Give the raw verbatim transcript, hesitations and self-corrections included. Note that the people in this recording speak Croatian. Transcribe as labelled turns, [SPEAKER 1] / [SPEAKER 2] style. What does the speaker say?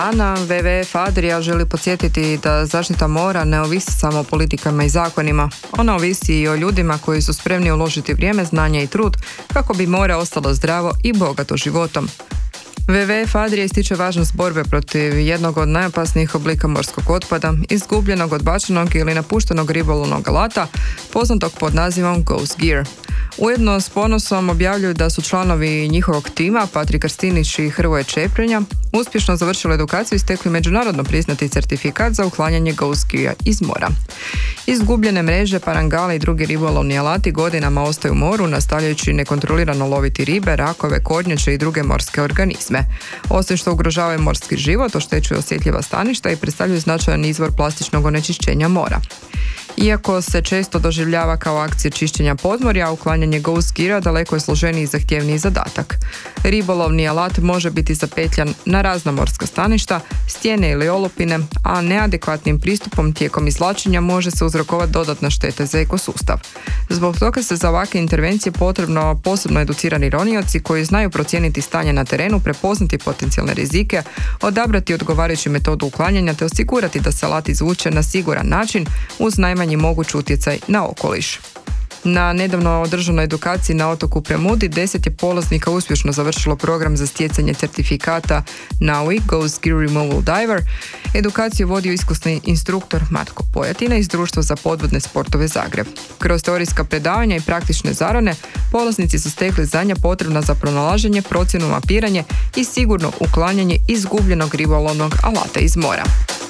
[SPEAKER 1] Ana, W W F Adria želi podsjetiti da zaštita mora ne ovisi samo o politikama i zakonima. Ona ovisi i o ljudima koji su spremni uložiti vrijeme, znanje i trud kako bi more ostalo zdravo i bogato životom. W W F Adria ističe važnost borbe protiv jednog od najopasnijih oblika morskog otpada, izgubljenog, odbačenog ili napuštenog ribolovnog alata, poznatog pod nazivom Ghost Gear. Ujedno s ponosom objavljuju da su članovi njihovog tima, Patrik Krstinić i Hrvoje Čeprenja, uspješno završili edukaciju i stekli međunarodno priznati certifikat za uklanjanje Ghost Gear iz mora. Izgubljene mreže, parangale i drugi ribolovni alati godinama ostaju u moru, nastavljajući nekontrolirano loviti ribe, rakove, kornjače i druge morske organizme. Osim što ugrožavaju morski život, oštećuju osjetljiva staništa i predstavljaju značajan izvor plastičnog onečišćenja mora. Iako se često doživljava kao akcija čišćenja podmorja, uklanjanje Ghost Geara daleko je složeniji i zahtjevniji zadatak. Ribolovni alat može biti zapetljan na razna morska staništa, stijene ili olupine, a neadekvatnim pristupom tijekom izvlačenja može se uzrokovati dodatna šteta za ekosustav. Zbog toga se za ovakve intervencije potrebno posebno educirani ronioci koji znaju procijeniti stanje na terenu, prepoznati potencijalne rizike, odabrati odgovarajuću metodu uklanjanja te osigurati da se alat izvuče na siguran način uz najmanji moguć utjecaj na okoliš. Na nedavno održanoj edukaciji na otoku Premudi deset je polaznika uspješno završilo program za stjecanje certifikata N A U I Ghost Gear Removal Diver. Edukaciju vodio iskusni instruktor Matko Pojatina iz Društva za podvodne sportove Zagreb. Kroz teorijska predavanja i praktične zarane polaznici su stekli znanja potrebna za pronalaženje, procjenu, mapiranje i sigurno uklanjanje izgubljenog ribolovnog alata iz mora.